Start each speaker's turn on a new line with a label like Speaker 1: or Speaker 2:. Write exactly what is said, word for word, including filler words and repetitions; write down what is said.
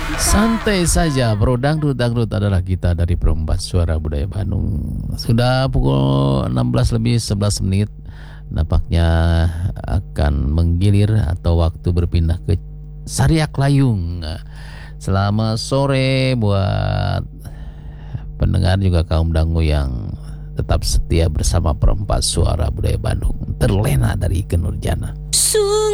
Speaker 1: Santai saja, Bro. Dangdut Dangdut adalah kita dari Perempat Suara Budaya Bandung. Sudah pukul enam belas lebih sebelas menit. Nampaknya akan menggilir atau waktu berpindah ke Sariak Layung. Selamat sore buat pendengar juga kaum dangu yang tetap setia bersama Perempat Suara Budaya Bandung. Terlena dari Ikke Nurjana.